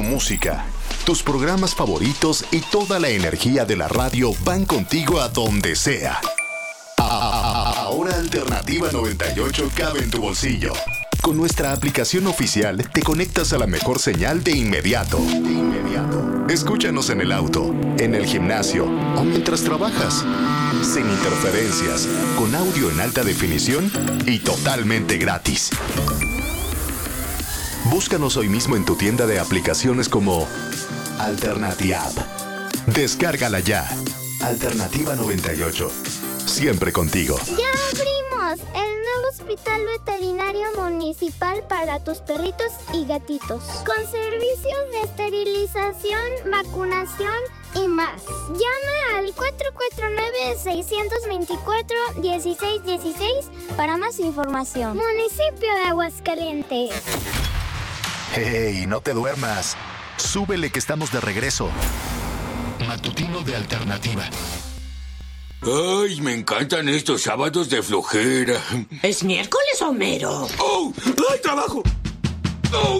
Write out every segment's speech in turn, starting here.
música, tus programas favoritos y toda la energía de la radio van contigo a donde sea. Ahora Alternativa 98 cabe en tu bolsillo. Con nuestra aplicación oficial te conectas a la mejor señal de inmediato. Escúchanos en el auto, en el gimnasio o mientras trabajas. Sin interferencias, con audio en alta definición y totalmente gratis. Búscanos hoy mismo en tu tienda de aplicaciones como Alternativa. Descárgala ya. Alternativa 98. Siempre contigo. ¡Ya abrimos! El nuevo hospital veterinario municipal para tus perritos y gatitos. Con servicios de esterilización, vacunación y más. Llama al 449-624-1616 para más información. Municipio de Aguascalientes. ¡Hey! No te duermas. Súbele que estamos de regreso. Matutino de Alternativa. Ay, me encantan estos sábados de flojera. ¿Es miércoles, Homero? ¡Oh! ¡Ay, trabajo! ¡Oh!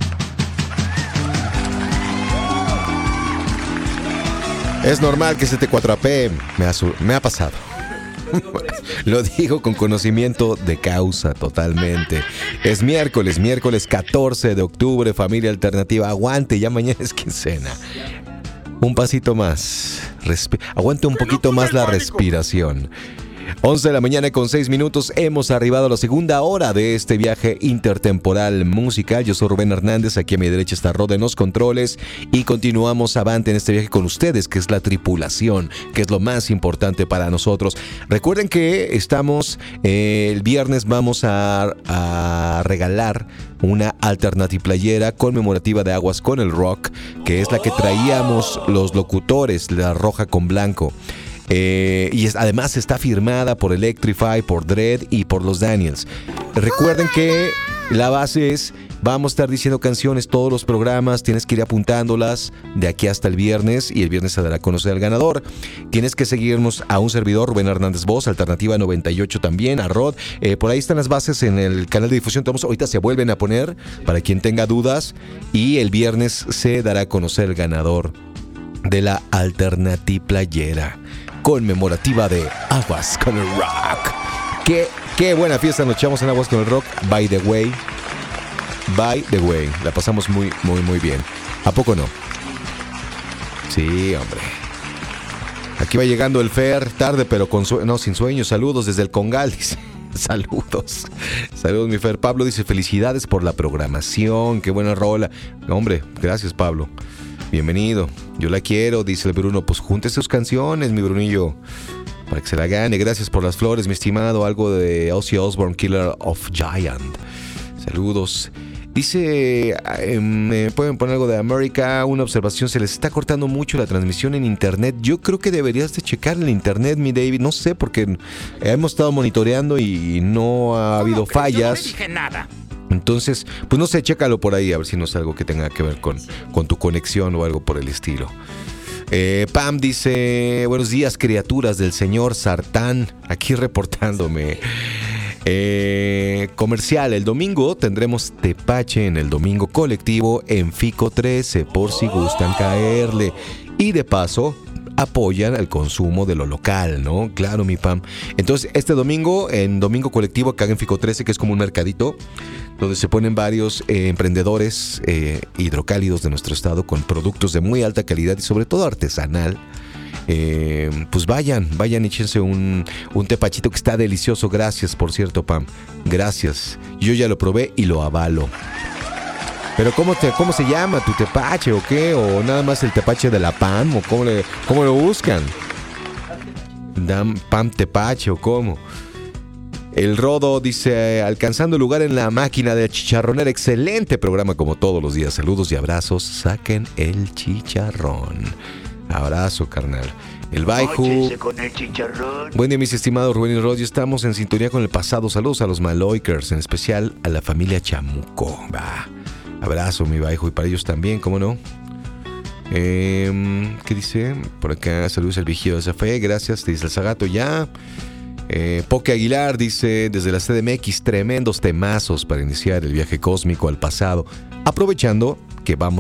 Es normal que se te cuatrapee. Me ha pasado. Lo digo con conocimiento de causa totalmente. Es miércoles 14 de octubre, familia Alternativa. Aguante, ya mañana es quincena. Un pasito más. Aguante un poquito más la respiración. 11 de la mañana con 6 minutos. Hemos arribado a la segunda hora de este viaje intertemporal musical. Yo soy Rubén Hernández. Aquí a mi derecha está Rod en los controles. Y continuamos avante en este viaje con ustedes, que es la tripulación, que es lo más importante para nosotros. Recuerden que estamos el viernes vamos a regalar una Alternative playera conmemorativa de Aguas con el Rock, que es la que traíamos los locutores, la roja con blanco. Además está firmada por Electrify, por Dread y por los Daniels. Recuerden que la base es, vamos a estar diciendo canciones todos los programas, tienes que ir apuntándolas de aquí hasta el viernes, y el viernes se dará a conocer al ganador. Tienes que seguirnos a un servidor, Rubén Hernández Voz, Alternativa 98 también, a Rod. Por ahí están las bases en el canal de difusión. Ahorita se vuelven a poner para quien tenga dudas, y el viernes se dará a conocer el ganador de la Alternative playera conmemorativa de Aguas con el Rock. Qué buena fiesta nos echamos en Aguas con el Rock. By the way, la pasamos muy bien. ¿A poco no? Sí, hombre. Aquí va llegando el Fer, tarde pero sin sueño. Saludos desde el Congal, dice. Saludos mi Fer. Pablo dice, felicidades por la programación, qué buena rola. Hombre, gracias Pablo. Bienvenido, yo la quiero, dice el Bruno. Pues junte sus canciones, mi Brunillo, para que se la gane. Gracias por las flores, mi estimado. Algo de Ozzy Osbourne, Killer of Giant. Saludos. Dice, ¿me pueden poner algo de América? Una observación, se les está cortando mucho la transmisión en internet. Yo creo que deberías de checar el internet, mi David. No sé, porque hemos estado monitoreando y no ha habido fallas. Yo no dije nada. Entonces, pues no sé, chécalo por ahí, a ver si no es algo que tenga que ver con tu conexión o algo por el estilo. Pam dice, buenos días, criaturas del señor Sartán, aquí reportándome. Comercial, el domingo tendremos tepache en el domingo colectivo en Fico 13, por si gustan caerle. Y de paso, apoyan el consumo de lo local, ¿no? Claro, mi Pam. Entonces, este domingo, en domingo colectivo, acá en Fico 13, que es como un mercadito, donde se ponen varios emprendedores hidrocálidos de nuestro estado con productos de muy alta calidad y sobre todo artesanal. Pues vayan y échense un tepachito que está delicioso. Gracias, por cierto, Pam. Gracias. Yo ya lo probé y lo avalo. Pero ¿cómo se llama? ¿Tu tepache o qué? ¿O nada más el tepache de la Pam? ¿O cómo lo buscan? ¿Pam tepache o cómo? El Rodo dice, alcanzando lugar en la máquina de chicharronera. Excelente programa como todos los días. Saludos y abrazos. Saquen el chicharrón. Abrazo, carnal. El Baiju. Buen día, mis estimados Rubén y Rod. Estamos en sintonía con el pasado. Saludos a los Maloikers, en especial a la familia Chamuco. Abrazo, mi Baiju. Y para ellos también, ¿cómo no? ¿Qué dice? Por acá, saludos al vigío de esa fe. Gracias, te dice el Zagato ya. Poke Aguilar dice, desde la CDMX, tremendos temazos para iniciar el viaje cósmico al pasado, aprovechando que vamos